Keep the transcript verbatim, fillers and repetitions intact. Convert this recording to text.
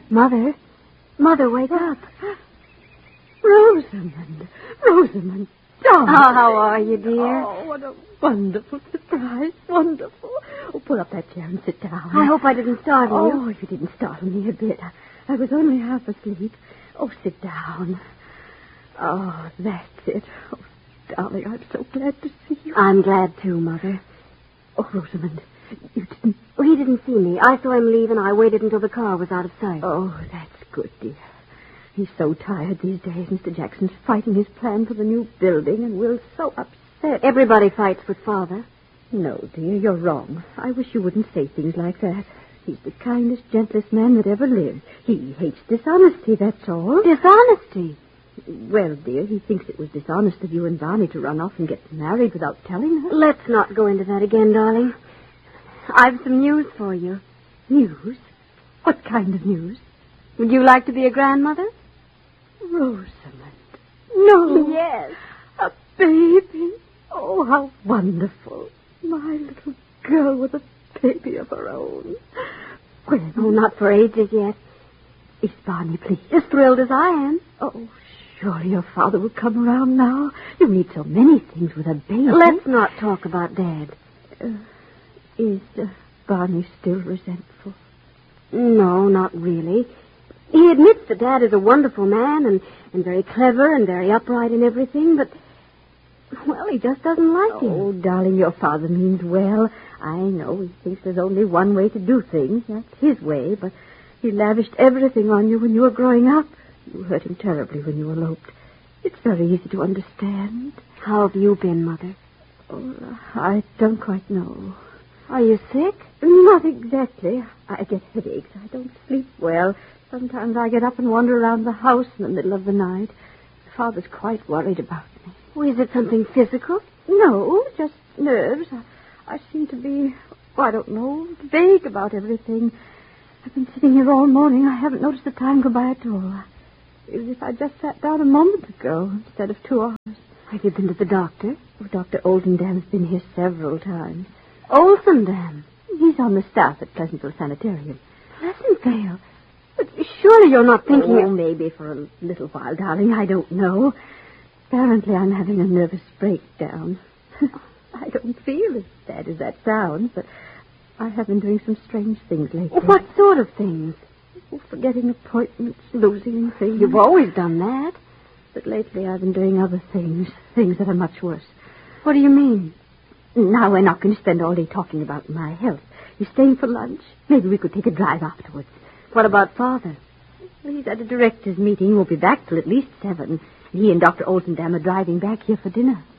Mother? Mother, wake up. Rosamond. Rosamond, darling. Oh, how are you, dear? Oh, what a wonderful surprise. Wonderful. Oh, pull up that chair and sit down. I hope I didn't startle you. Oh, you didn't startle me a bit. I, I was only half asleep. Oh, sit down. Oh, that's it. Oh, darling, I'm so glad to see you. I'm glad, too, Mother. Oh, Rosamond, you didn't... Well, he didn't see me. I saw him leave, and I waited until the car was out of sight. Oh, that's good, dear. He's so tired these days. Mister Jackson's fighting his plan for the new building, and Will's so upset. Everybody fights with Father. No, dear, you're wrong. I wish you wouldn't say things like that. He's the kindest, gentlest man that ever lived. He hates dishonesty, that's all. Dishonesty? Well, dear, he thinks it was dishonest of you and Barney to run off and get married without telling her. Let's not go into that again, darling. I've some news for you. News? What kind of news? Would you like to be a grandmother? Rosamond. No. Yes. A baby. Oh, how wonderful. My little girl with a baby of her own. When? Oh, not for ages yet. Is Barney pleased? As thrilled as I am. Oh, surely your father will come around now. You need so many things with a baby. Let's not talk about Dad. Uh, is uh, Barney still resentful? No, not really. He admits that Dad is a wonderful man and, and very clever and very upright in everything, but, well, he just doesn't like him. Oh, darling, your father means well. I know he thinks there's only one way to do things. That's his way, but he lavished everything on you when you were growing up. You hurt him terribly when you eloped. It's very easy to understand. How have you been, Mother? Oh, I don't quite know. Are you sick? Not exactly. I get headaches. I don't sleep well. Sometimes I get up and wander around the house in the middle of the night. Father's quite worried about me. Oh, is it something physical? No, just nerves. I, I seem to be, oh, I don't know, vague about everything. I've been sitting here all morning. I haven't noticed the time go by at all. It was as if I just sat down a moment ago instead of two hours. Have you been to the doctor? Oh, Doctor Oldendam's been here several times. Oldendam? He's on the staff at Pleasantville Sanitarium. Pleasantville? But surely you're not thinking... Oh, of... maybe for a little while, darling. I don't know. Apparently I'm having a nervous breakdown. I don't feel as bad as that sounds, but I have been doing some strange things lately. What sort of things? Oh, forgetting appointments, losing things. You've always done that. But lately I've been doing other things, things that are much worse. What do you mean? Now we're not going to spend all day talking about my health. You staying for lunch? Maybe we could take a drive afterwards. What about Father? Well, he's at a director's meeting. He won't be back till at least seven. He and Doctor Oldendam are driving back here for dinner.